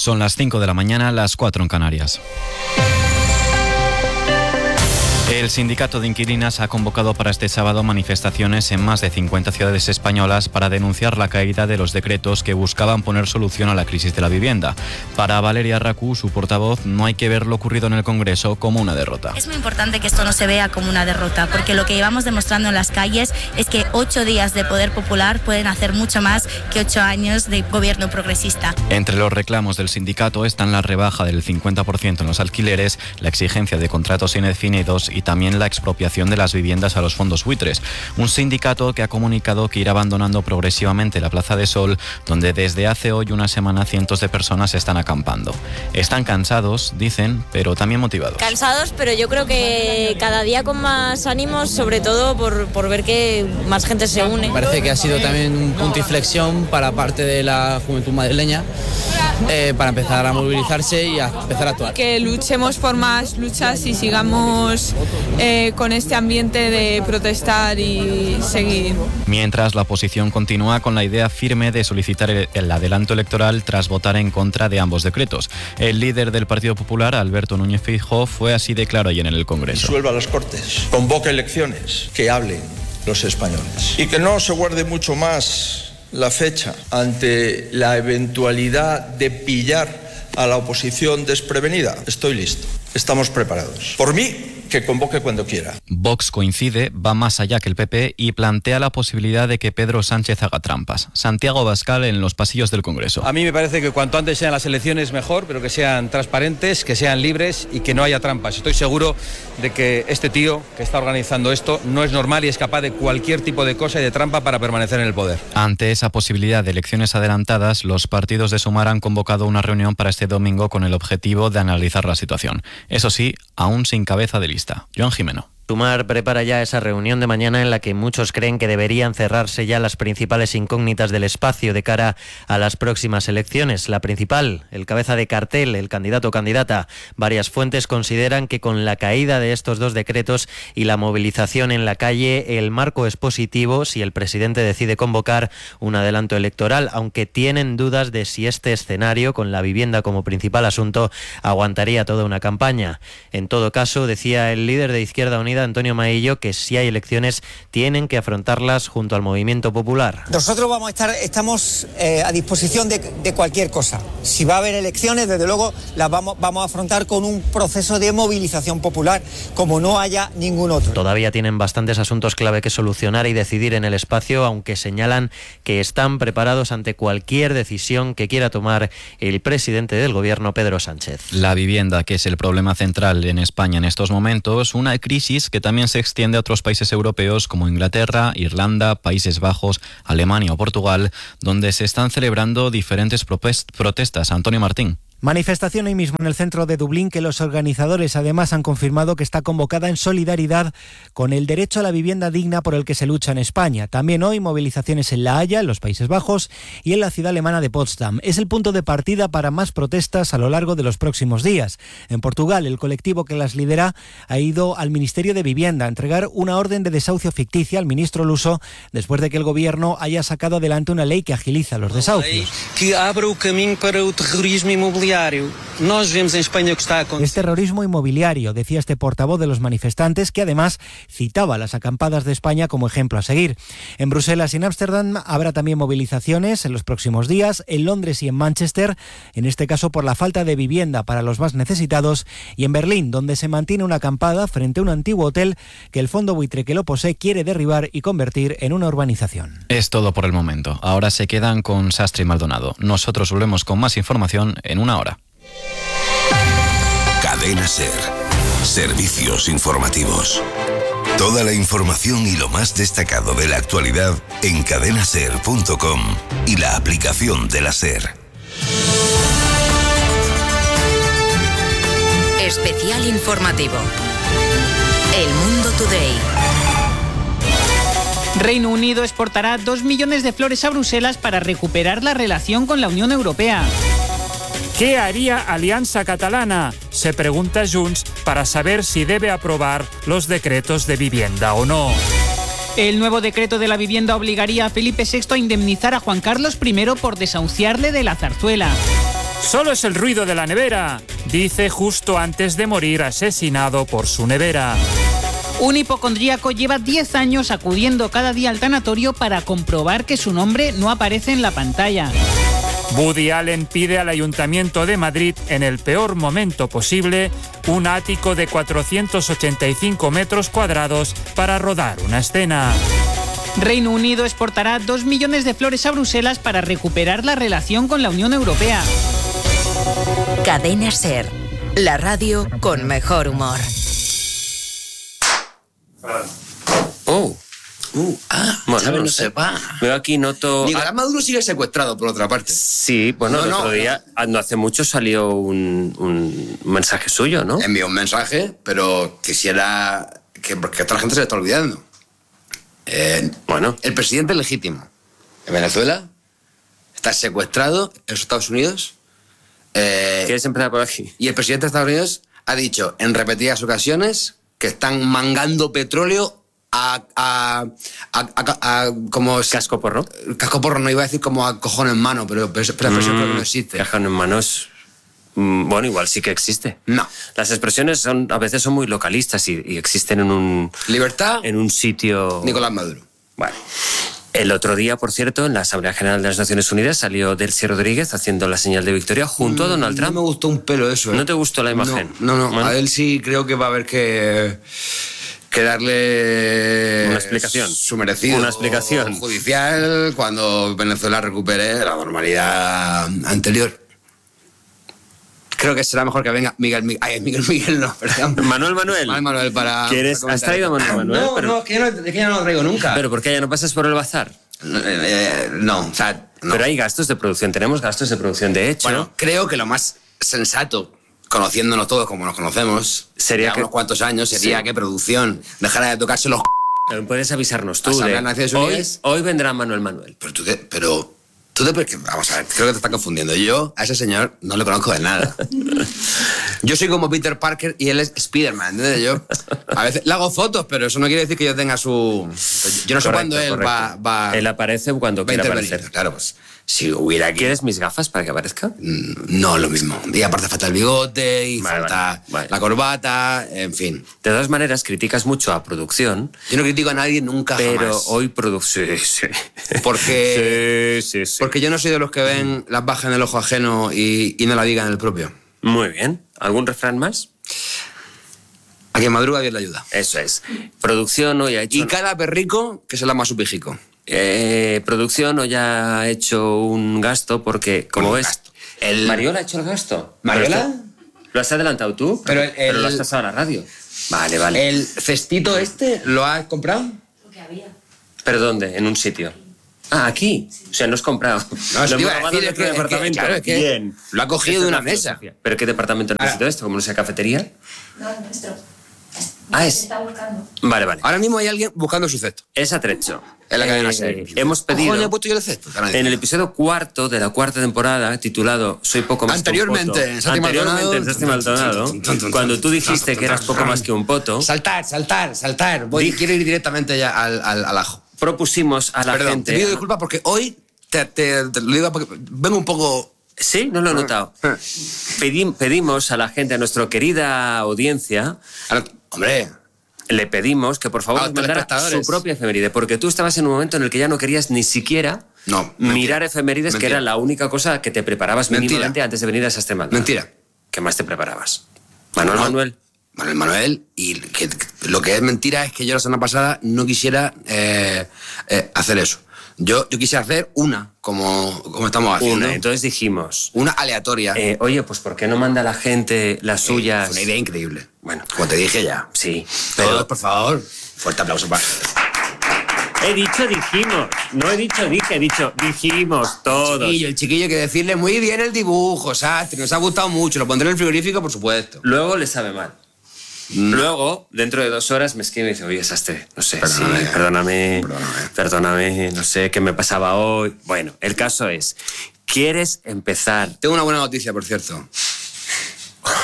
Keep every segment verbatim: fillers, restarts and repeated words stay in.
Son las cinco de la mañana, las cuatro en Canarias. El sindicato de inquilinas ha convocado para este sábado manifestaciones en más de cincuenta ciudades españolas para denunciar la caída de los decretos que buscaban poner solución a la crisis de la vivienda. Para Valeria Racú, su portavoz, no hay que ver lo ocurrido en el Congreso como una derrota. Es muy importante que esto no se vea como una derrota, porque lo que llevamos demostrando en las calles es que ocho días de poder popular pueden hacer mucho más que ocho años de gobierno progresista. Entre los reclamos del sindicato están la rebaja del cincuenta por ciento en los alquileres, la exigencia de contratos indefinidos y también la expropiación de las viviendas a los fondos buitres. Un sindicato que ha comunicado que irá abandonando progresivamente la Plaza de Sol, donde desde hace hoy una semana cientos de personas están acampando. Están cansados, dicen, pero también motivados. Cansados, pero yo creo que cada día con más ánimos, sobre todo por, por ver que más gente se une. Me parece que ha sido también un punto de inflexión para parte de la juventud madrileña, eh, para empezar a movilizarse y a empezar a actuar. Que luchemos por más luchas y sigamos eh, con este ambiente de protestar y seguir. Mientras, la oposición continúa con la idea firme de solicitar el, el adelanto electoral tras votar en contra de ambos decretos. El líder del Partido Popular, Alberto Núñez Feijóo, fue así de claro ayer en el Congreso. Disuelva las Cortes, convoque elecciones, que hablen los españoles y que no se guarde mucho más la fecha ante la eventualidad de pillar a la oposición desprevenida. Estoy listo, estamos preparados. Por mí, que convoque cuando quiera. Vox coincide, va más allá que el P P y plantea la posibilidad de que Pedro Sánchez haga trampas. Santiago Abascal en los pasillos del Congreso. A mí me parece que cuanto antes sean las elecciones mejor, pero que sean transparentes, que sean libres y que no haya trampas. Estoy seguro de que este tío que está organizando esto no es normal y es capaz de cualquier tipo de cosa y de trampa para permanecer en el poder. Ante esa posibilidad de elecciones adelantadas, los partidos de Sumar han convocado una reunión para este domingo con el objetivo de analizar la situación. Eso sí, aún sin cabeza de lista. Joan Jimeno. Sumar prepara ya esa reunión de mañana en la que muchos creen que deberían cerrarse ya las principales incógnitas del espacio de cara a las próximas elecciones. La principal, el cabeza de cartel, el candidato o candidata. Varias fuentes consideran que con la caída de estos dos decretos y la movilización en la calle, el marco es positivo si el presidente decide convocar un adelanto electoral, aunque tienen dudas de si este escenario, con la vivienda como principal asunto, aguantaría toda una campaña. En todo caso, decía el líder de Izquierda Unida, Antonio Maillo, que si hay elecciones tienen que afrontarlas junto al movimiento popular. Nosotros vamos a estar, estamos eh, a disposición de, de cualquier cosa. Si va a haber elecciones, desde luego las vamos, vamos a afrontar con un proceso de movilización popular, como no haya ningún otro. Todavía tienen bastantes asuntos clave que solucionar y decidir en el espacio, aunque señalan que están preparados ante cualquier decisión que quiera tomar el presidente del gobierno, Pedro Sánchez. La vivienda, que es el problema central en España en estos momentos, una crisis que también se extiende a otros países europeos como Inglaterra, Irlanda, Países Bajos, Alemania o Portugal, donde se están celebrando diferentes protestas. Antonio Martín. Manifestación hoy mismo en el centro de Dublín, que los organizadores además han confirmado que está convocada en solidaridad con el derecho a la vivienda digna por el que se lucha en España. También hoy movilizaciones en La Haya, en los Países Bajos, y en la ciudad alemana de Potsdam. Es el punto de partida para más protestas a lo largo de los próximos días. En Portugal, el colectivo que las lidera ha ido al Ministerio de Vivienda a entregar una orden de desahucio ficticia al ministro luso después de que el gobierno haya sacado adelante una ley que agiliza los desahucios. Que abra el camino para el terrorismo inmobiliario. Nos vemos en España que está aconteciendo. Es terrorismo inmobiliario, decía este portavoz de los manifestantes, que además citaba las acampadas de España como ejemplo a seguir. En Bruselas y en Ámsterdam habrá también movilizaciones en los próximos días, en Londres y en Manchester, en este caso por la falta de vivienda para los más necesitados, y en Berlín, donde se mantiene una acampada frente a un antiguo hotel que el fondo buitre que lo posee quiere derribar y convertir en una urbanización. Es todo por el momento. Ahora se quedan con Sastre y Maldonado. Nosotros volvemos con más información en una hora. Cadena SER. Servicios informativos. Toda la información y lo más destacado de la actualidad en cadena ser punto com y la aplicación de la SER. Especial informativo. El Mundo Today. Reino Unido exportará dos millones de flores a Bruselas para recuperar la relación con la Unión Europea. ¿Qué haría Alianza Catalana? Se pregunta Junts para saber si debe aprobar los decretos de vivienda o no. El nuevo decreto de la vivienda obligaría a Felipe sexto a indemnizar a Juan Carlos primero por desahuciarle de la zarzuela. Solo es el ruido de la nevera, dice justo antes de morir asesinado por su nevera. Un hipocondríaco lleva diez años acudiendo cada día al tanatorio para comprobar que su nombre no aparece en la pantalla. Woody Allen pide al Ayuntamiento de Madrid, en el peor momento posible, un ático de cuatrocientos ochenta y cinco metros cuadrados para rodar una escena. Reino Unido exportará dos millones de flores a Bruselas para recuperar la relación con la Unión Europea. Cadena SER, la radio con mejor humor. Oh. Uh, ah, bueno, no, no sé. Va. Veo aquí noto... Nicolás Maduro sigue secuestrado, por otra parte. Sí, bueno, no, el otro no, día, no. no hace mucho salió un, un mensaje suyo, ¿no? Envió un mensaje, pero quisiera... que porque toda la gente se le está olvidando. Eh, bueno. El presidente legítimo en Venezuela está secuestrado en los Estados Unidos. Eh, ¿Quieres empezar por aquí? Y el presidente de Estados Unidos ha dicho en repetidas ocasiones que están mangando petróleo a, a, a, a, a, a como casco porro. Casco porro, no iba a decir como a cojón en mano, pero, pero, pero la expresión mm, creo que no existe. Cajón en mano es... Bueno, igual sí que existe. No. Las expresiones son a veces son muy localistas y, y existen en un... Libertad. En un sitio... Nicolás Maduro. Bueno. El otro día, por cierto, en la Asamblea General de las Naciones Unidas salió Delcy Rodríguez haciendo la señal de victoria junto mm, a Donald Trump. No me gustó un pelo eso. ¿eh? ¿No te gustó la imagen? No, no, no. Bueno. A él sí creo que va a haber que... que darle una explicación, su merecido una explicación judicial cuando Venezuela recupere la normalidad anterior. Creo que será mejor que venga Miguel Miguel, ay, Miguel Miguel no, perdón. Manuel Manuel. Manuel Manuel para. ¿Quieres? ¿Has traído a Manuel Manuel? No, pero... no, es que, no, es que ya no lo traigo nunca. ¿Pero por qué ya no pasas por el bazar? No, eh, no o sea, no. Pero hay gastos de producción, tenemos gastos de producción de hecho. Bueno, creo que lo más sensato, conociéndonos todos como nos conocemos, sería que unos cuantos años, sería sí. que producción dejara de tocarse los... Pero puedes avisarnos tú de... Hoy, hoy vendrá Manuel Manuel. Pero tú, pero... Tú te, vamos a ver, creo que te estás confundiendo. Yo a ese señor no le conozco de nada. Yo soy como Peter Parker y él es Spiderman, ¿entiendes? Yo a veces le hago fotos, pero eso no quiere decir que yo tenga su... Yo no sé correcto, cuándo él va, va... Él aparece cuando quiera aparecer. Claro, pues si hubiera aquí... ¿Quieres mis gafas para que aparezca? No, lo mismo. Y aparte falta el bigote y vale, falta vale, vale. la corbata, en fin. De todas maneras, criticas mucho a producción. Yo no critico a nadie nunca, pero jamás. Pero hoy producción... Sí, sí. Porque... sí, sí, sí. Porque yo no soy de los que ven las bajas en el ojo ajeno y, y no la digan en el propio. Muy bien. ¿Algún refrán más? A quien madruga Dios le ayuda. Eso es. Producción hoy ha hecho... Y cada perrico que se la más su pijico. Eh, producción hoy ha hecho un gasto porque, como bueno, ves... El... ¿Mariola ha hecho el gasto? ¿Mariola? ¿Lo has adelantado tú? Pero, el, pero lo has pasado a la radio. Vale, vale. ¿El cestito este lo has comprado? Lo que había. ¿Pero dónde? ¿En un sitio? Ah, aquí. O sea, no has comprado. No, lo iba a decir, es que, departamento. Es que, claro, es que bien. Lo ha cogido de una mesa. ¿Pero qué departamento necesita esto? ¿Como no sea cafetería? No, es nuestro. Ah, es. Está buscando. Vale, vale. Ahora mismo hay alguien buscando su cesto. Es atrecho. En la cadena eh, SER. Hemos pedido. ¿Cómo he puesto yo el cesto? En el episodio cuarto de la cuarta temporada, titulado Soy poco más Anteriormente, que un poto. En Anteriormente, en Santi Maldonado. Cuando tú dijiste que eras poco más que un poto. Saltar, saltar, saltar. Voy, Dij... Quiero ir directamente ya al, al, al ajo. Propusimos a la Perdón, gente. Te pido disculpas porque hoy te, te, te lo digo porque vengo un poco. Sí, no lo he notado. Pedim, pedimos a la gente, a nuestra querida audiencia. Ahora, hombre. Le pedimos que por favor nos mandara su propia efeméride, porque tú estabas en un momento en el que ya no querías ni siquiera no, mirar efemérides, mentira. Que era la única cosa que te preparabas mínimamente mentira. Antes de venir a esa Extremadura. Mentira. ¿Qué más te preparabas? Manuel no, Manuel. Manuel Manuel, y que, que, lo que es mentira es que yo la semana pasada no quisiera eh, eh, hacer eso. Yo, yo quise hacer una, como, como estamos haciendo. Una, entonces dijimos... Una aleatoria. Eh, oye, pues ¿por qué no manda la gente las suyas? Fue una idea increíble. Bueno. Como te dije ya. Sí. Pero, todos, por favor, fuerte aplauso para... He dicho dijimos, no he dicho dije, he dicho dijimos todos. El chiquillo, el chiquillo, hay que decirle muy bien el dibujo, Sastre, nos ha gustado mucho, lo pondré en el frigorífico, por supuesto. Luego le sabe mal. Mm. Luego, dentro de dos horas, me escribe y me dice, oye, Sastre, no sé, perdóname, sí, perdóname, perdóname, perdóname, no sé qué me pasaba hoy. Bueno, el caso es, ¿quieres empezar? Tengo una buena noticia, por cierto.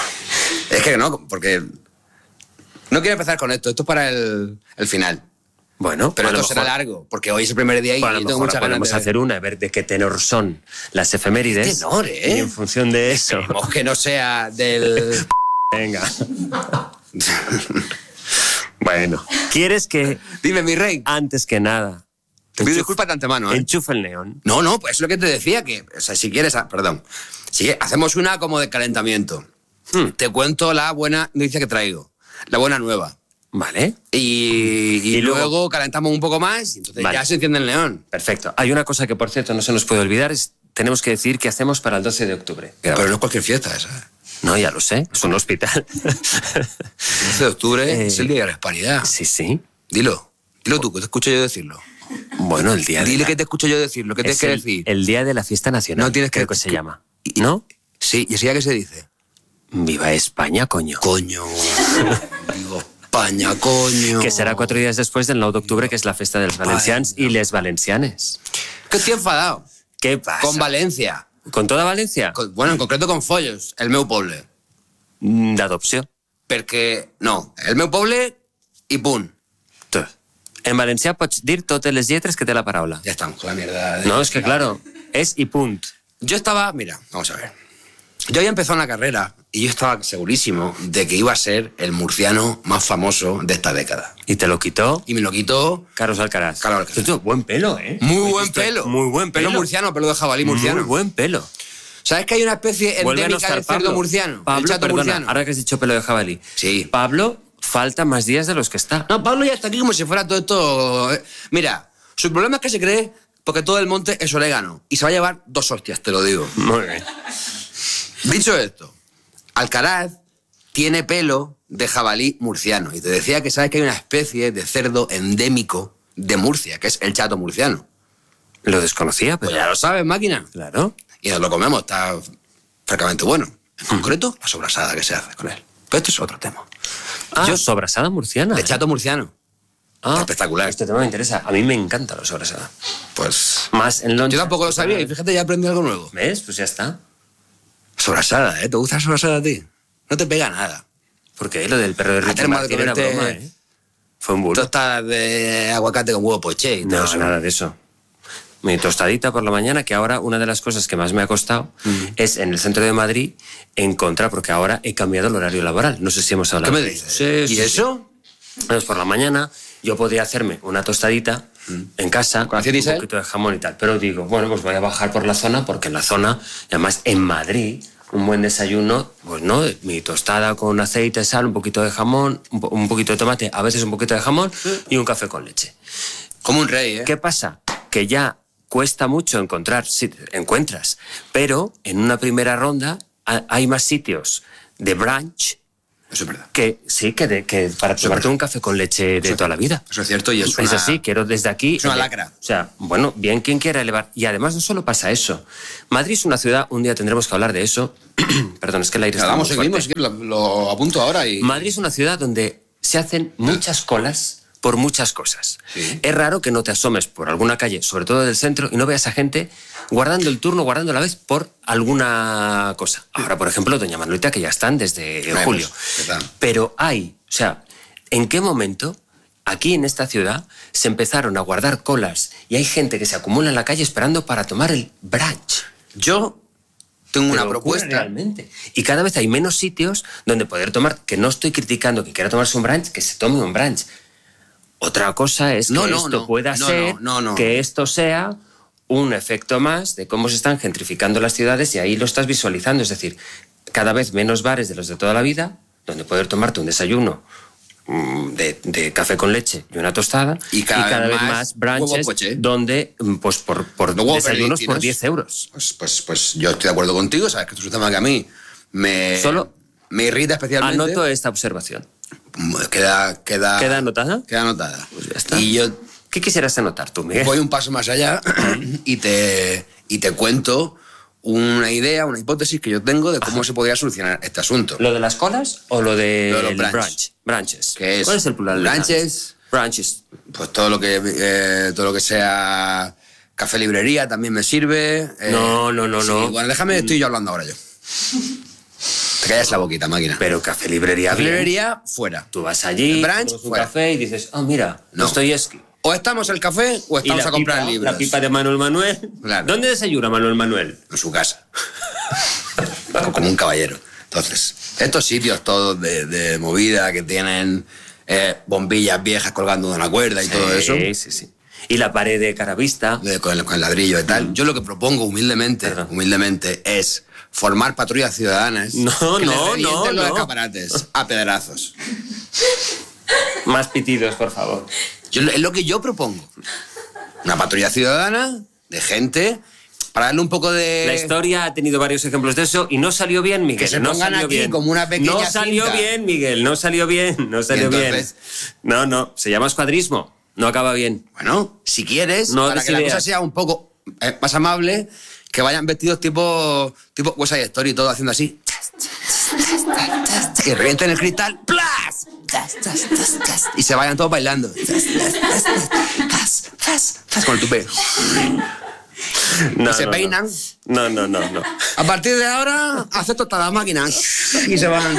Es que no, porque no quiero empezar con esto, esto es para el, el final. Bueno, pero esto mejor, será largo, porque hoy es el primer día y pues a lo yo tengo mejor muchas ganas podemos de... hacer una, a ver de qué tenor son las efemérides. ¿Qué tenor, eh? Y en función de eso... Esperemos que no sea del... Venga. Bueno, ¿quieres que... Dime, mi rey. Antes que nada... Te pido disculpas de antemano, ¿eh? Enchufa el neón. No, no, pues es lo que te decía, que, o sea, si quieres, ah, perdón, si hacemos una como de calentamiento. Hmm. Te cuento la buena noticia que traigo, la buena nueva. Vale. Y, y, y luego, luego calentamos un poco más y entonces vale. ya se enciende el neón. Perfecto. Hay una cosa que, por cierto, no se nos puede olvidar, es tenemos que decir qué hacemos para el doce de octubre. Pero no es cualquier fiesta esa. No, ya lo sé, es un hospital. El doce de octubre eh, es el Día de la Hispanidad. Sí, sí. Dilo, dilo tú, que te escucho yo decirlo. Bueno, el día Dile de la... que te escucho yo decirlo, ¿qué tienes que el, decir? El día de la fiesta nacional. No tienes que... Creo que se llama. ¿No? Sí, ¿y ese día qué se dice? Viva España, coño. Coño. Viva España, coño. Que será cuatro días después del nueve de octubre, que es la fiesta de los valencians y les valencianes. ¿Qué estoy enfadado? ¿Qué pasa? Con Valencia. ¿Con toda Valencia? Con, bueno, en concreto con Follos, el meu poble. D'adopció. Perquè, no, el meu poble i punt. Tu. En valencià pots dir totes les lletres que té la paraula. Ya estamos con la mierda. De... No, es que claro, es y punt. Yo estaba, mira, vamos a ver. Yo había empezado una carrera y yo estaba segurísimo de que iba a ser el murciano más famoso de esta década. ¿Y te lo quitó? Y me lo quitó... Carlos Alcaraz. Carlos Alcaraz. Tú, buen pelo, ¿eh? Muy buen pelo. Muy buen pelo. Pelo murciano, pelo de jabalí murciano. Muy buen pelo. ¿Sabes que hay una especie endémica del cerdo murciano? Pablo, el chato perdona, murciano. ahora que has dicho pelo de jabalí. Sí. Pablo falta más días de los que está. No, Pablo ya está aquí como si fuera todo esto... Mira, su problema es que se cree porque todo el monte es orégano. Y se va a llevar dos hostias, te lo digo. Muy bien. Dicho esto, Alcaraz tiene pelo de jabalí murciano. Y te decía que sabes que hay una especie de cerdo endémico de Murcia, que es el chato murciano. Lo desconocía, pero... Pues ya lo sabes, máquina. Claro. Y nos lo comemos, está francamente bueno. En concreto, la sobrasada que se hace con él. Pero esto es otro tema. Ah, yo sobrasada murciana. De ¿eh? chato murciano. Ah, espectacular. Este tema me interesa. A mí me encanta la sobrasada. Pues... Más en loncha. Yo tampoco lo sabía y fíjate, ya aprendí algo nuevo. ¿Ves? Pues ya está. Sobrasada, ¿eh? ¿Te gusta la sobrasada a ti? No te pega nada. Porque lo del perro de Ricky Martin era broma, ¿eh? Fue un bulo. Tostadas de aguacate con huevo poché y todo No, eso. nada de eso. Mi tostadita por la mañana, que ahora una de las cosas que más me ha costado mm. es en el centro de Madrid encontrar, porque ahora he cambiado el horario laboral. No sé si hemos hablado. ¿Qué me dices? Sí, ¿Y sí, eso? Sí. Entonces, por la mañana yo podría hacerme una tostadita mm. en casa con un poquito de jamón y tal. Pero digo, bueno, pues voy a bajar por la zona, porque en la zona, y además en Madrid, un buen desayuno, pues no, mi tostada con aceite, sal, un poquito de jamón, un, po un poquito de tomate, a veces un poquito de jamón y un café con leche. Como un rey, ¿eh? ¿Qué pasa? Que ya cuesta mucho encontrar, sí, encuentras, pero en una primera ronda hay más sitios de brunch. Eso es verdad. Que sí, que, de, que para Eso tomarte un café con leche de eso, toda la vida. Eso es cierto y es, es una... así, quiero desde aquí... Es una lacra. O sea, bueno, bien quien quiera elevar. Y además no solo pasa eso. Madrid es una ciudad, un día tendremos que hablar de eso. Perdón, es que el aire está muy fuerte. Seguimos, lo, lo apunto ahora y... Madrid es una ciudad donde se hacen muchas colas por muchas cosas. Sí. Es raro que no te asomes por alguna calle, sobre todo del centro, y no veas a gente guardando el turno, guardando la vez por alguna cosa. Ahora, por ejemplo, doña Manuelita, que ya están desde Vemos, julio. Pero hay, o sea, ¿en qué momento aquí en esta ciudad se empezaron a guardar colas y hay gente que se acumula en la calle esperando para tomar el brunch? Yo tengo una Pero propuesta. Realmente. Y cada vez hay menos sitios donde poder tomar, que no estoy criticando que quiera tomarse un brunch, que se tome un brunch. Otra cosa es que no, no, esto no, pueda no, ser, no, no, no. que esto sea un efecto más de cómo se están gentrificando las ciudades y ahí lo estás visualizando. Es decir, cada vez menos bares de los de toda la vida, donde poder tomarte un desayuno de, de café con leche y una tostada, y cada, y cada vez más, más brunches donde, pues por, por desayunos por diez euros. Pues, pues, pues yo estoy de acuerdo contigo, sabes que esto es un tema que a mí me, Solo me irrita especialmente. Anoto esta observación. Queda, queda, ¿Queda anotada? Queda anotada. Pues ya está. Y yo... ¿Qué quisieras anotar tú, Miguel? Voy un paso más allá y te, y te cuento una idea, una hipótesis que yo tengo de cómo Ajá. se podría solucionar este asunto. ¿Lo de las colas o lo de, lo de los brunch. brunch? Brunches. ¿Qué es? ¿Cuál es el plural? Brunches. Brunches. Pues todo lo que, eh, todo lo que sea café librería también me sirve. Eh, no, no, no, sí, no. Bueno, déjame, estoy yo hablando ahora yo. Te callas la boquita, máquina. Pero café librería. Café librería, fuera. Tú vas allí, brunch, tomas un fuera. café y dices, oh, mira, no. Dostoyevsky. O estamos el café o estamos a comprar pipa, libros. La pipa de Manuel Manuel. Claro. ¿Dónde desayuna Manuel Manuel? En su casa. Como un caballero. Entonces, estos sitios todos de, de movida que tienen eh, bombillas viejas colgando de una cuerda y sí, todo eso. Sí, sí, sí. Y la pared de caravista. De, con, el, con el ladrillo y tal. Mm. Yo lo que propongo humildemente, Perdón. humildemente, es formar patrullas ciudadanas. No, que no, les no, los no. escaparates a pedrazos. Más pitidos, por favor. Yo, es lo que yo propongo. Una patrulla ciudadana de gente para darle un poco de... La historia ha tenido varios ejemplos de eso y no salió bien, Miguel. Que se no pongan salió aquí bien. como una pequeña No salió cinta. bien, Miguel. No salió bien. No salió entonces... bien. No, no. Se llama escuadrismo. No acaba bien. Bueno, si quieres, no para que la cosa sea un poco eh, más amable, que vayan vestidos tipo, tipo West Side Story, todo haciendo así. Que revienten el cristal. ¡Plas! Y se vayan todos bailando. Con el tupé. No, y se no, peinan. No, no, no, no. A partir de ahora, acepto todas las máquinas. Y se van.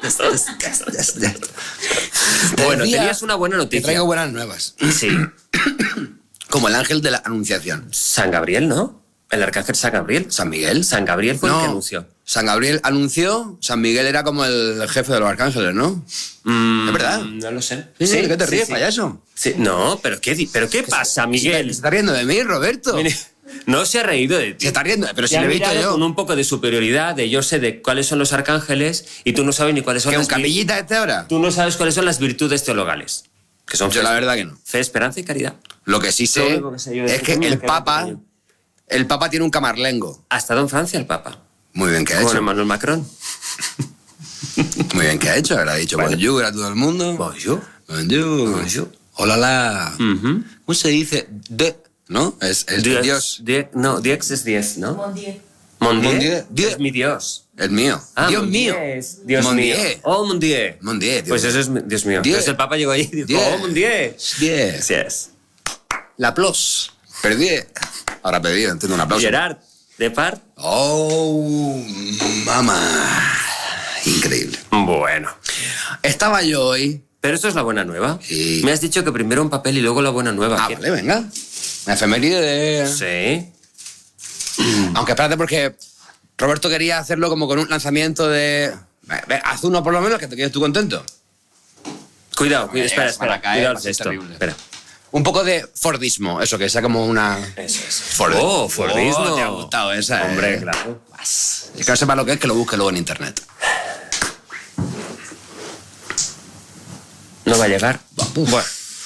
Bueno, tenías una buena noticia. Te traigo buenas nuevas. Sí. Como el ángel de la anunciación. San Gabriel, ¿no? El arcángel San Gabriel. ¿San Miguel? San Gabriel fue no, el que anunció. San Gabriel anunció, San Miguel era como el jefe de los arcángeles, ¿no? Mm, ¿Es verdad? No lo sé. Sí, sí, ¿de qué te sí, ríes, sí. payaso? Sí. No, pero ¿qué, pero qué pasa, Miguel? Se está riendo de mí, Roberto. Mire, no se ha reído de ti. Se está riendo, pero si Te lo ha he visto mirado yo. con un poco de superioridad, de yo sé de cuáles son los arcángeles y tú no sabes ni cuáles son ¿Qué, las... un capillita este ahora? Tú no sabes cuáles son las virtudes teologales. Que son Yo fe, la verdad que no. Fe, esperanza y caridad. Lo que sí sé, Lo único que sé yo de es este que tema el me queda Papa, pequeño. el Papa tiene un camarlengo. Ha estado en Francia el Papa. Muy bien que ha Con hecho. Emmanuel Macron. Muy bien que ha hecho. Ahora ha dicho Bueno. bonjour a todo el mundo. Bonjour. Bonjour. Bonjour. Hola, la. Uh-huh. ¿Cómo se dice? De, ¿no? Es, es Dios. Dios. Die- no, Dios es diez, ¿no? Mon Mon Dieu. Dieu. Dieu. Es mi Dios. El mío. Ah, Dios Mon mío. Dieu es Dios Mon mío. Dieu. Oh, mon Dieu. Mon Dieu, Dios Pues mío. eso es mi- Dios mío. Dieu. Entonces el Papa llegó allí y dijo, Dieu. oh, mon Dieu. Diez. Sí es. La plus. Perdí. Ahora perdí, entiendo un aplauso. Gerard Depart. Oh, mamá. Increíble. Bueno. Estaba yo hoy. Pero esto es la buena nueva. Sí. Me has dicho que primero un papel y luego la buena nueva. Ah, ¿Qué- vale, venga. La efeméride de... Sí. Aunque espérate porque Roberto quería hacerlo como con un lanzamiento de... Ve, ve, haz uno por lo menos que te quedes tú contento. Cuidado, cuidado, espera, Es para espera. caer, Cuidado va a ser esto. terrible. Espera. Un poco de Fordismo, eso, que sea como una... Eso es. Ford- Oh, Fordismo. Oh, te ha gustado esa, Hombre, eh. claro. El que no sepa lo que es, que lo busque luego en internet. No va a llegar. Bueno.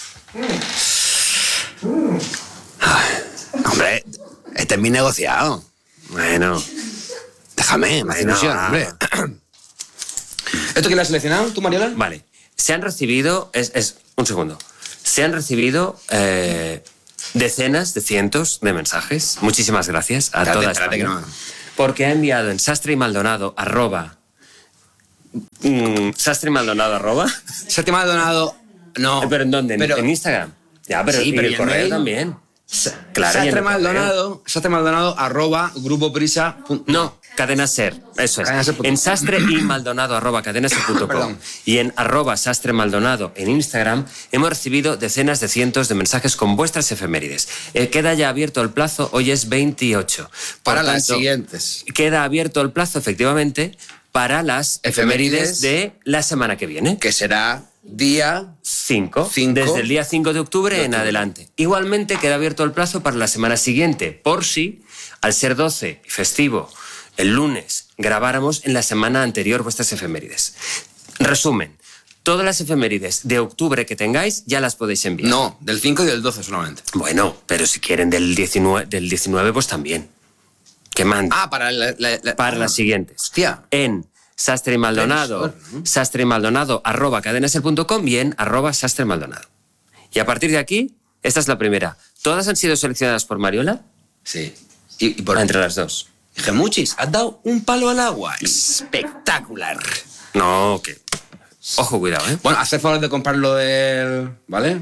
Hombre, este es mi negociado. Bueno. Déjame, me hace Bueno, ilusión, va. hombre. ¿Esto quién lo has seleccionado, tú, Mariola? Vale. Se han recibido... Es, es, un segundo. Se han recibido eh, decenas de cientos de mensajes. Muchísimas gracias a Espérate, toda espérate España. que no- Porque ha enviado en Sastre y Maldonado arroba... mm, Sastre y Maldonado arroba... Se te me ha donado... No. Eh, ¿Pero en dónde? ¿En- Pero- ¿En Instagram? Ya, pero, Sí, y pero el ¿y el correo mail? también. Claro, y en Sastre el correo. Maldonado, Sastre Maldonado, arroba, grupo prisa. punto- No, Cadena Ser, eso es. Cadena Ser punto com. En Sastre y Maldonado arroba cadenaser punto com Perdón. y en arroba Sastre Maldonado en Instagram hemos recibido decenas de cientos de mensajes con vuestras efemérides. Eh, queda ya abierto el plazo, hoy es veintiocho. Por Para las tanto, siguientes. Queda abierto el plazo, efectivamente, para las efemérides, Efemérides. de la semana que viene. Que será día... Cinco, Cinco. desde el día cinco de octubre De en octubre. adelante. Igualmente queda abierto el plazo para la semana siguiente, por si, al ser doce y festivo, el lunes, grabáramos en la semana anterior vuestras efemérides. Resumen, todas las efemérides de octubre que tengáis ya las podéis enviar. No, del cinco y del doce solamente. Bueno, pero si quieren del diecinueve, del diecinueve pues también. Que manden. Ah, para la... la- la- para ah, las siguientes. Hostia. En Sastre y Maldonado, Pensor, ¿no? Sastre y Maldonado, arroba cadenaser punto com y en arroba Sastre Maldonado. Y a partir de aquí, esta es la primera. ¿Todas han sido seleccionadas por Mariola? Sí. Y, y por... Entre las dos. Gemuchis, has dado un palo al agua. Espectacular. No, que... Ojo, cuidado, ¿eh? Bueno, haz el favor de comprarlo del... ¿Vale?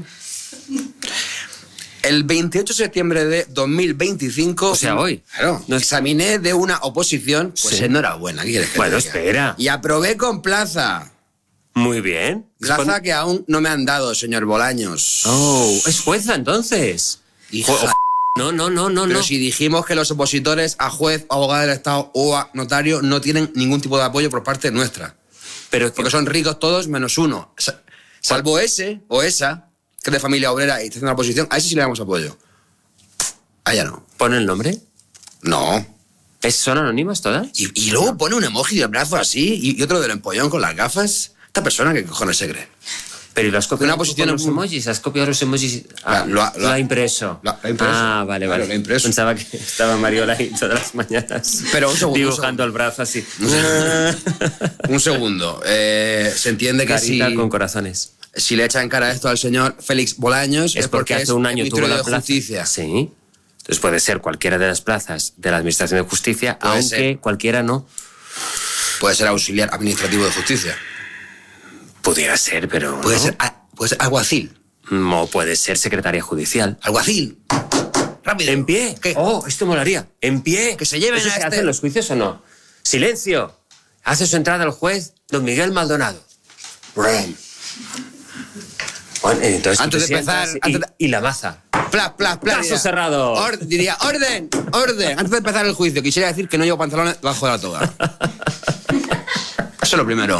El veintiocho de septiembre de dos mil veinticinco... O sea, hoy. Claro. No es- Examiné de una oposición. Pues Sí. enhorabuena. ¿Qué quieres que Bueno, te diga? espera. Y aprobé con plaza. Muy bien. Plaza Con... que aún no me han dado, señor Bolaños. Oh, es jueza entonces. Hija. Jo- No, no, no, no, Pero no. si dijimos que los opositores a juez, abogado del Estado o a notario no tienen ningún tipo de apoyo por parte nuestra. Pero Porque son ricos todos menos uno. Sa- Salvo ese o esa, que es de familia obrera y está haciendo la oposición, a ese sí le damos apoyo. A ella no. ¿Pone el nombre? No. ¿Es, ¿Son anónimas todas? Y, y luego pone un emoji de brazo así y, y otro del empollón con las gafas. Esta persona, ¿qué cojones se cree? Pero ¿y lo has copiado Una tú posición con los en- emojis? ¿Has copiado los emojis? Ah, Lo ha- lo ha- lo ha impreso. lo ha- lo ha impreso. Ah, vale, Claro, vale. lo ha impreso. Pensaba que estaba Mariola ahí todas las mañanas Pero un segundo, un dibujando el brazo así. Un segundo. Eh, se entiende que si, Carita con corazones. si le echan cara esto al señor Félix Bolaños Es porque hace un año el tuvo Ministerio la de plaza. Justicia. Sí. Entonces puede ser cualquiera de las plazas de la Administración de Justicia, Puede aunque ser. cualquiera no. Puede ser auxiliar administrativo de justicia. Pudiera ser, pero Puede no. ser, a- puede ser alguacil. O puede ser secretaria judicial. Alguacil. Rápido. ¿En pie? ¿Qué? Oh, esto molaría. ¿En pie? Que se lleven ¿Eso a se este- hace en los juicios o no? ¡Silencio! Hace su entrada el juez, don Miguel Maldonado. Brum. Bueno, entonces tú Antes te de empezar, sientas y, antes de- y la maza. Plas, plas, plas. Caso diría, cerrado. or- diría, orden, orden. Antes de empezar el juicio, quisiera decir que no llevo pantalones debajo de la toga. Eso es lo primero.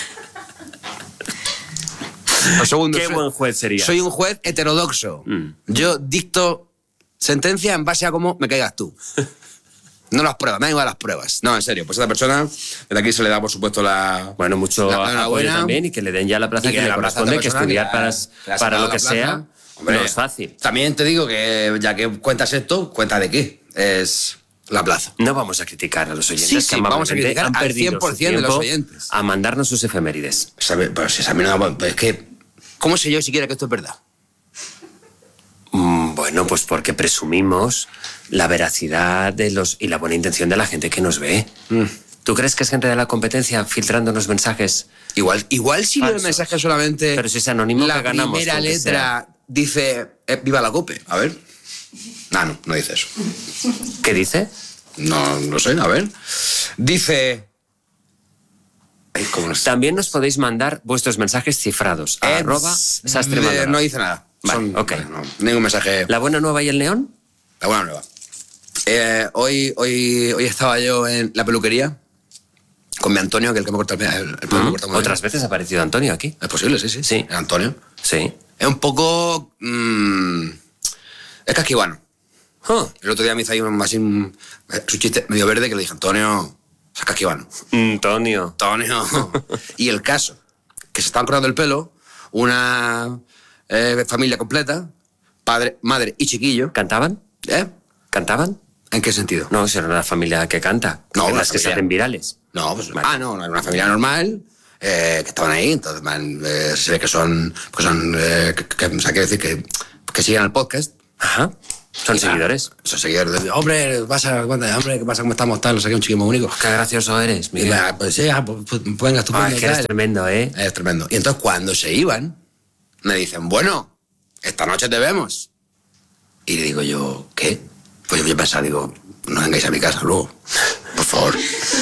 Lo segundo, Qué soy- buen juez sería. Soy un juez heterodoxo. Mm. Yo dicto sentencia en base a cómo me caigas tú. No las pruebas, me dan igual las pruebas. No, en serio, pues a esta persona, desde aquí se le da, por supuesto, la. Bueno, mucho la apoyo enhorabuena. también y que le den ya la plaza Y que, que le la plaza a corresponde, esta que persona estudiar que para, la- que la ha para sacado lo que la plaza. sea Hombre, no es fácil. También te digo que, ya que cuentas esto, cuenta de qué. Es la plaza. No vamos a criticar a los oyentes. Sí, sí, que vamos a amablemente criticar han al perdido cien por su ciento de los tiempo oyentes. A mandarnos sus efemérides. ¿Sabe? Pero si a mí no, es que. ¿Cómo sé yo siquiera que esto es verdad? Mm, Bueno, pues porque presumimos la veracidad de los y la buena intención de la gente que nos ve. Mm. ¿Tú crees que es gente de la competencia filtrándonos mensajes? Igual, igual si leo el Falsos. mensaje solamente. Pero si es anónimo, la que ganamos, primera con que letra dice eh, Viva la COPE. A ver. No, no, no dice eso. ¿Qué dice? No, no sé, a ver. Dice. Ay, ¿cómo no sé? También nos podéis mandar vuestros mensajes cifrados a Eh, arroba de- Sastre Maldonado. no dice nada. Vale, Son- ok. no, ningún mensaje. ¿La buena nueva y el neón? La buena nueva. Eh, hoy, hoy, hoy estaba yo en la peluquería con mi Antonio, que es el que me corta el pelo. El, el pelo me Mm, corta muy Otras bien. veces ha aparecido Antonio aquí. Es posible, sí, sí. Sí. El Antonio. Sí. Es un poco. mm, es casquivano. Huh. El otro día me hizo ahí un, así un, su chiste medio verde que le dije, Antonio, es casquivano. Antonio. Antonio. Y el caso, que se estaban cortando el pelo, una eh, familia completa, padre, madre y chiquillo. ¿Cantaban? ¿Eh? ¿Cantaban? ¿En qué sentido? No, si era una familia que canta. No, de una las que se familia. hacen virales. No, pues, Vale. ah, no, era una familia normal, eh, que estaban ahí, entonces man, eh, se ve que son, que son, eh, que, que, o sea, quiero decir que, que siguen el podcast. Ajá. Son Y, seguidores. ah, son seguidores. De, hombre, ¿qué pasa? Cuéntame, hombre, ¿qué pasa? ¿Cómo estamos? Tal, no sé qué, un chico muy único. Qué gracioso eres, Y, Miguel. ah, pues sí, ah, pues, pues, venga, estupendo. Ah, es que eres tal. tremendo, ¿eh? Es tremendo. Y entonces cuando se iban, me dicen, bueno, esta noche te vemos. Y le digo yo, ¿qué? Pues yo, yo pensaba, digo, no vengáis a mi casa luego, por favor.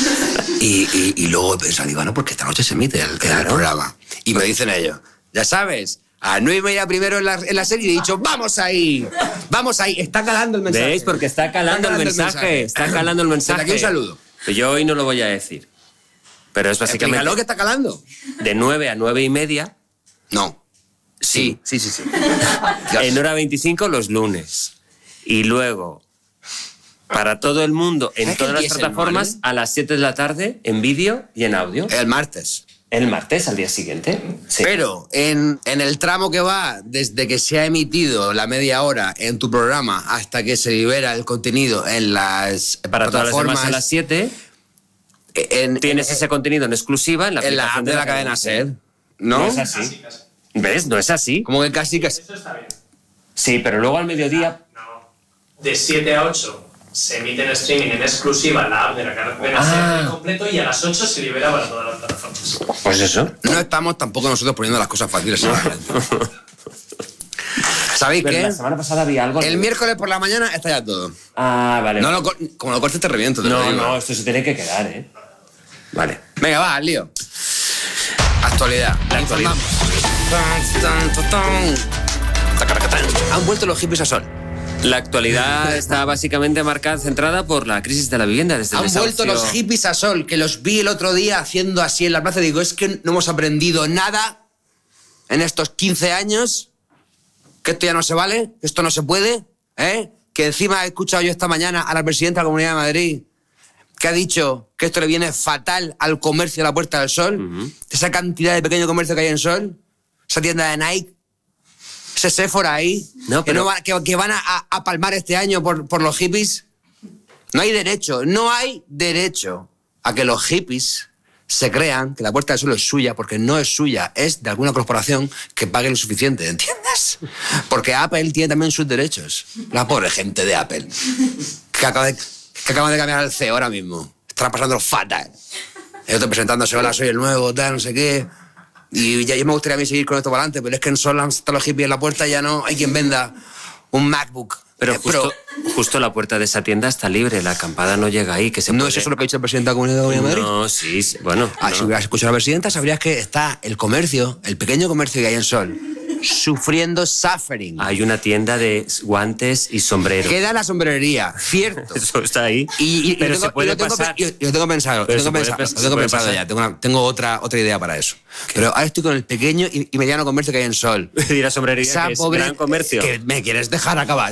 Y, y, y luego he pensado, digo, no, porque esta noche se emite el, el programa. Y me dicen ellos, ya sabes, a nueve y media primero en la, en la serie, y he dicho, vamos ahí, vamos ahí, está calando el mensaje. ¿Veis? Porque está calando, el, mensaje, Está calando el mensaje. Desde aquí un saludo. Yo hoy no lo voy a decir. Pero es básicamente Explícalo que está calando. de nueve a nueve y media. No. Sí, sí, sí, sí. En hora veinticinco los lunes. Y luego, para todo el mundo, en ¿Sabes qué todas las día es el plataformas, lunes? a las siete de la tarde, en vídeo y en audio. El martes. El martes, al día siguiente. Sí. Pero en, en el tramo que va desde que se ha emitido la media hora en tu programa hasta que se libera el contenido en las Para todas las plataformas, demás a las siete, en, tienes en- ese contenido en exclusiva en la en la aplicación app de la cadena SER. ¿No? No es así. ¿Ves? No es así. Como que casi casi. Eso está bien. Sí, pero luego al mediodía. No. De siete a ocho se emite en streaming en exclusiva en la app de la cadena Ah. SER completo y a las ocho se libera para todas las plataformas. Pues eso. No estamos tampoco nosotros poniendo las cosas fáciles. a la gente. ¿Sabéis Pero qué? la semana pasada había algo. El miércoles por la mañana está ya todo. Ah, vale. No lo, cor- como lo cortes te reviento. Te lo no, digo. no, esto se tiene que quedar, ¿eh? Vale. Venga, va, al lío. Actualidad. La actualidad. Han vuelto los hippies a Sol. La actualidad está básicamente marcada, centrada por la crisis de la vivienda. Desde el Han desahucio... vuelto los hippies a Sol, que los vi el otro día haciendo así en la plaza. Digo, es que no hemos aprendido nada en estos quince años, que esto ya no se vale, que esto no se puede, ¿eh? Que encima he escuchado yo esta mañana a la presidenta de la Comunidad de Madrid, que ha dicho que esto le viene fatal al comercio de la Puerta del Sol, uh-huh. Esa cantidad de pequeño comercio que hay en Sol, esa tienda de Nike, ese Sephora ahí, no, pero... que, no va, que, que van a, a palmar este año por, por los hippies. No hay derecho, no hay derecho a que los hippies se crean que la Puerta del Sol es suya, porque no es suya, es de alguna corporación que pague lo suficiente, ¿entiendes? Porque Apple tiene también sus derechos. La pobre gente de Apple, que acaba de, que acaba de cambiar al C E O ahora mismo. Están pasando fatal. Yo estoy presentándose, hola, soy el nuevo, tal, no sé qué. Y ya yo me gustaría a mí seguir con esto para adelante, pero es que en Sol están los hippies en la puerta y ya no hay quien venda un MacBook. Pero justo, justo la puerta de esa tienda está libre, la acampada no llega ahí. Que se ¿No puede... es eso lo que ha dicho el presidente de la Comunidad de Madrid? No, sí, sí bueno. Ah, no. Si hubieras escuchado a la presidenta, sabrías que está el comercio, el pequeño comercio que hay en Sol, sufriendo suffering. Hay una tienda de guantes y sombreros. Queda la sombrerería, cierto. Eso está ahí. Y, y, pero y tengo, se puede y lo tengo, pasar. Yo, yo tengo pensado, Pero yo tengo pensado, puede, lo tengo pensado pasar. ya. Tengo, una, tengo otra, otra idea para eso. ¿Qué? Pero ahora estoy con el pequeño y, y mediano comercio que hay en Sol. Y la sombrerería, Esa que es pobre, gran comercio. Que ¿Me quieres dejar acabar?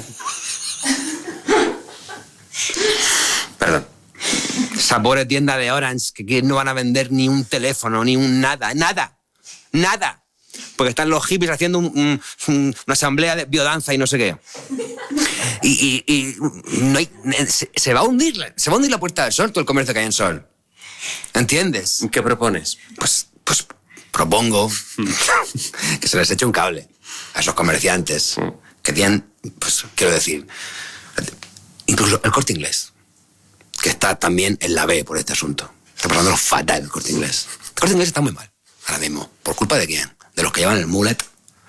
Perdón. Esa pobre tienda de Orange que, que no van a vender ni un teléfono, ni un nada, nada, nada. Porque están los hippies haciendo un, un, un, una asamblea de biodanza y no sé qué. Y, y, y no hay, se, se va a hundir, se va a hundir la Puerta del Sol, todo el comercio que hay en Sol. ¿Entiendes? ¿Qué propones? Pues, pues propongo que se les eche un cable a esos comerciantes que tienen, pues quiero decir, incluso el Corte Inglés, que está también en la B por este asunto. Está pasando fatal el Corte Inglés. El Corte Inglés está muy mal ahora mismo. ¿Por culpa de quién? De los que llevan el mullet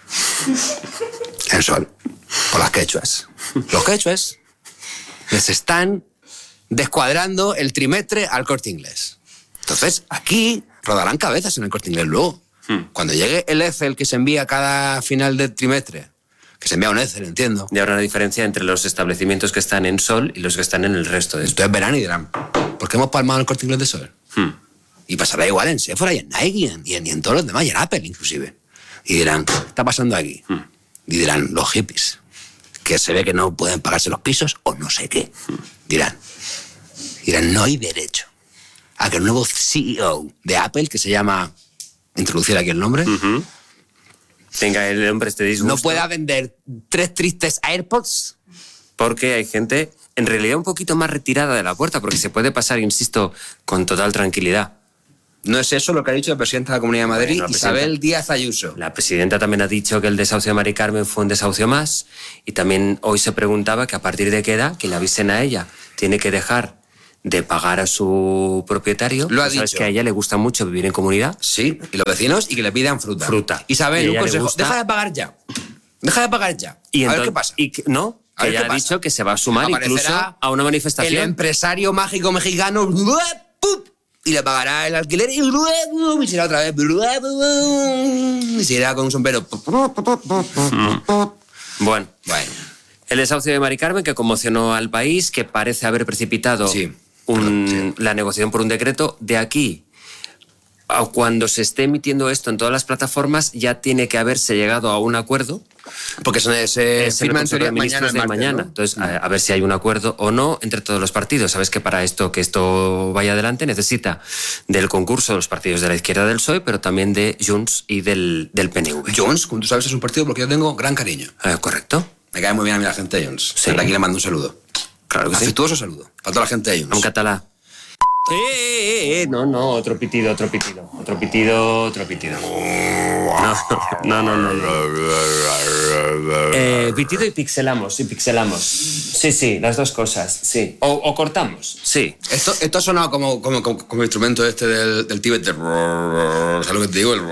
en Sol. Por las quechuas. Los quechuas les están descuadrando el trimestre al Corte Inglés. Entonces, aquí rodarán cabezas en el Corte Inglés luego. Hmm. Cuando llegue el Excel que se envía cada final del trimestre, que se envía un Excel, entiendo. Y habrá una diferencia entre los establecimientos que están en Sol y los que están en el resto de... Entonces verán y dirán, ¿por qué hemos palmado el Corte Inglés de Sol? Hmm. Y pasará igual en Sephora y en Nike y en, y en, y en todos los demás, y en Apple inclusive. Y dirán, ¿qué está pasando aquí? Hmm. Y dirán, los hippies, que se ve que no pueden pagarse los pisos o no sé qué. Hmm. Dirán, dirán, no hay derecho a que el nuevo C E O de Apple, que se llama, introducir aquí el nombre, uh-huh. tenga el hombre este disgusto. No pueda vender tres tristes AirPods. Porque hay gente, en realidad, un poquito más retirada de la puerta, porque se puede pasar, insisto, con total tranquilidad. No es eso lo que ha dicho la presidenta de la Comunidad de Madrid, bueno, Isabel Díaz Ayuso. La presidenta también ha dicho que el desahucio de Mari Carmen fue un desahucio más, y también hoy se preguntaba que a partir de qué edad, que le avisen a ella, tiene que dejar de pagar a su propietario. Lo ha ¿Sabes dicho. que a ella le gusta mucho vivir en comunidad? Sí, y los vecinos, y que le pidan fruta. Fruta. Isabel, Y un ella le consejo, gusta- deja de pagar ya. Deja de pagar ya. Y a entonces, ver qué pasa. Y que, no, A que ver ella qué ha pasa. dicho que se va a sumar Aparecerá incluso a una manifestación. El empresario mágico mexicano y le pagará el alquiler y, y será otra vez y se irá con un sombrero. Bueno, Bueno, el desahucio de Mari Carmen, que conmocionó al país, que parece haber precipitado Sí. un- la negociación por un decreto. De aquí a cuando se esté emitiendo esto en todas las plataformas, ya tiene que haberse llegado a un acuerdo. porque se, se Es firma el en teoría Consejo de Ministros mañana. de el martes, mañana. ¿no? Entonces, a, a ver si hay un acuerdo o no entre todos los partidos. Sabes que para esto que esto vaya adelante necesita del concurso de los partidos de la izquierda del P S O E, pero también de Junts y del, del P N V. Junts, como tú sabes, es un partido porque yo tengo gran cariño. Eh, ¿Correcto? Me cae muy bien a mí la gente de Junts. Sí. Desde aquí le mando un saludo. Claro que sí. Afectuoso saludo a toda la gente de Junts. En catalán. Eh, eh, eh, no, no, otro pitido, otro pitido, otro pitido, otro pitido. No, no, no, no. no. Eh, pitido y pixelamos, y pixelamos. Sí, sí, las dos cosas, sí. O, o cortamos, sí. Esto, esto ha sonado como, como, como, como instrumento este del, del Tíbet. De... ¿Sabes lo que te digo? El...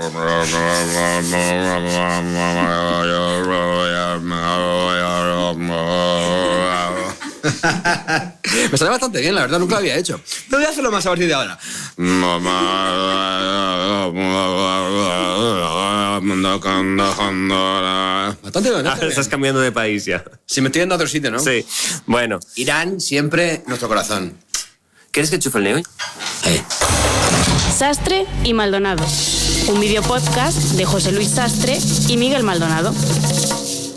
Me sale bastante bien, la verdad, nunca lo había hecho. Pero voy a hacerlo más a partir de ahora. Bastante bueno. Ah, estás cambiando de país ya. Si me estoy yendo a otro sitio, ¿no? Sí. Bueno. Irán siempre nuestro corazón. ¿Quieres que enchufe el neo? Hey. Sastre y Maldonado. Un video podcast de José Luis Sastre y Miguel Maldonado.